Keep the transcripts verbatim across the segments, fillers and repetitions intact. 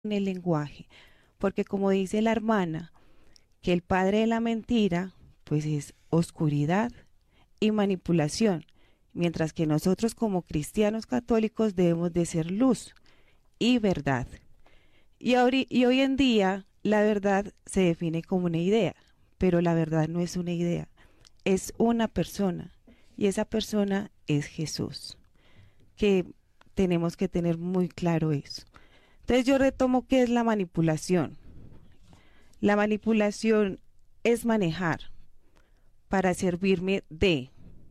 en el lenguaje, porque como dice la hermana, que el padre de la mentira, pues es oscuridad y manipulación, mientras que nosotros como cristianos católicos debemos de ser luz y verdad. Y, ahori- y hoy en día la verdad se define como una idea, pero la verdad no es una idea, es una persona, y esa persona es Jesús, que tenemos que tener muy claro eso. Entonces yo retomo qué es la manipulación. La manipulación es manejar para servirme de.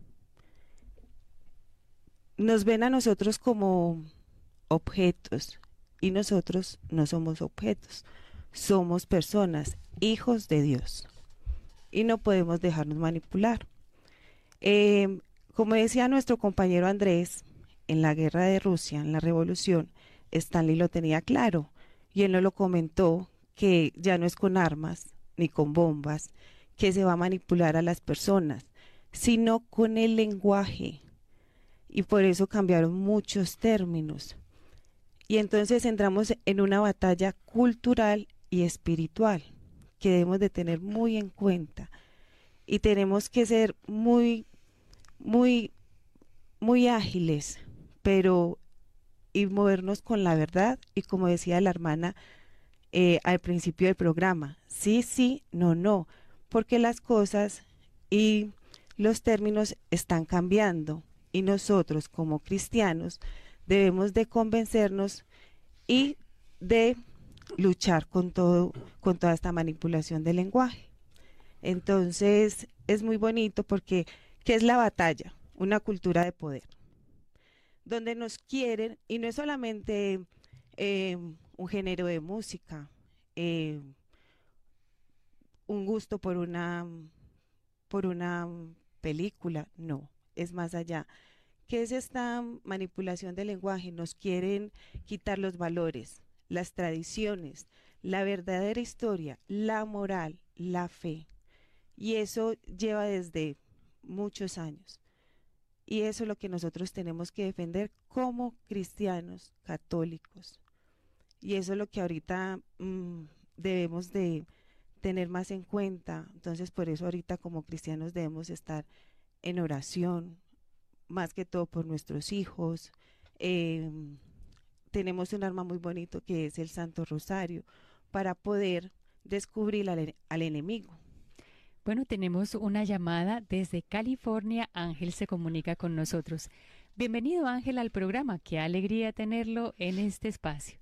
Nos ven a nosotros como objetos y nosotros no somos objetos, somos personas, hijos de Dios y no podemos dejarnos manipular. Eh, como decía nuestro compañero Andrés, en la guerra de Rusia, en la revolución, Stanley lo tenía claro y él no lo comentó que ya no es con armas ni con bombas que se va a manipular a las personas, sino con el lenguaje. Y por eso cambiaron muchos términos. Y entonces entramos en una batalla cultural y espiritual que debemos de tener muy en cuenta. Y tenemos que ser muy, muy, muy ágiles, pero y movernos con la verdad y como decía la hermana eh, al principio del programa, sí, sí, no, no, porque las cosas y los términos están cambiando y nosotros como cristianos debemos de convencernos y de luchar con todo, con toda esta manipulación del lenguaje. Entonces es muy bonito porque ¿qué es la batalla? Una cultura de poder, donde nos quieren, y no es solamente eh, un género de música, eh, un gusto por una, por una película, no, es más allá. ¿Qué es esta manipulación del lenguaje? Nos quieren quitar los valores, las tradiciones, la verdadera historia, la moral, la fe. Y eso lleva desde muchos años. Y eso es lo que nosotros tenemos que defender como cristianos católicos. Y eso es lo que ahorita mm, debemos de tener más en cuenta. Entonces, por eso ahorita como cristianos debemos estar en oración, más que todo por nuestros hijos. Eh, tenemos un arma muy bonito que es el Santo Rosario para poder descubrir al, al enemigo. Bueno, tenemos una llamada desde California. Ángel se comunica con nosotros. Bienvenido, Ángel, al programa. Qué alegría tenerlo en este espacio.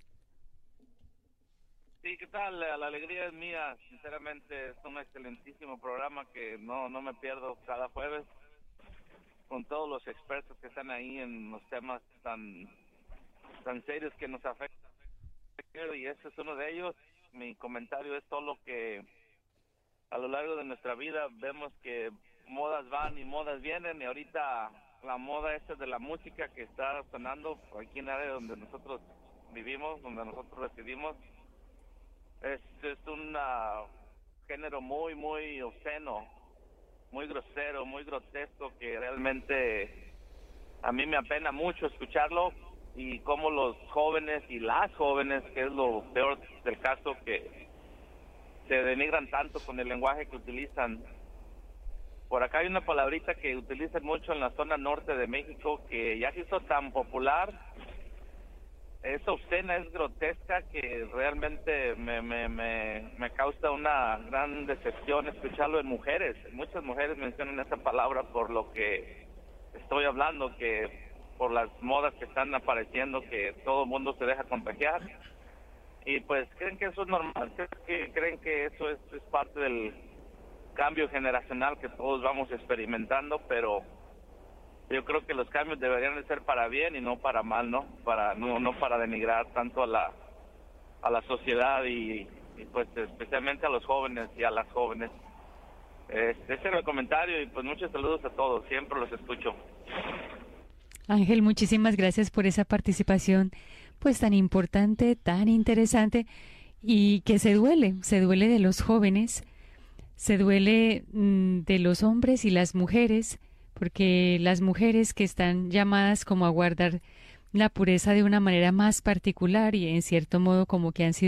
Sí, ¿qué tal? La, la alegría es mía. Sinceramente, es un excelentísimo programa que no, no me pierdo cada jueves con todos los expertos que están ahí en los temas tan, tan serios que nos afectan. Y ese es uno de ellos. Mi comentario es solo que a lo largo de nuestra vida vemos que modas van y modas vienen, y ahorita la moda esa de la música que está sonando aquí en el área donde nosotros vivimos, donde nosotros residimos, es, es un uh, género muy, muy obsceno, muy grosero, muy grotesco, que realmente a mí me apena mucho escucharlo, y cómo los jóvenes y las jóvenes, que es lo peor del caso, que se denigran tanto con el lenguaje que utilizan. Por acá hay una palabrita que utilizan mucho en la zona norte de México que ya se hizo tan popular, es obscena, es grotesca, que realmente me, me, me, me causa una gran decepción escucharlo en mujeres. Muchas mujeres mencionan esa palabra por lo que estoy hablando, que por las modas que están apareciendo, que todo el mundo se deja contagiar. Y pues creen que eso es normal, que creen que eso es, es parte del cambio generacional que todos vamos experimentando, pero yo creo que los cambios deberían de ser para bien y no para mal, ¿no? Para no no para denigrar tanto a la a la sociedad y, y pues especialmente a los jóvenes y a las jóvenes. Este, ese era el comentario, y pues muchos saludos a todos, siempre los escucho. Ángel, muchísimas gracias por esa participación, pues tan importante, tan interesante y que se duele, se duele de los jóvenes, se duele mm, de los hombres y las mujeres, porque las mujeres que están llamadas como a guardar la pureza de una manera más particular y en cierto modo como que han sido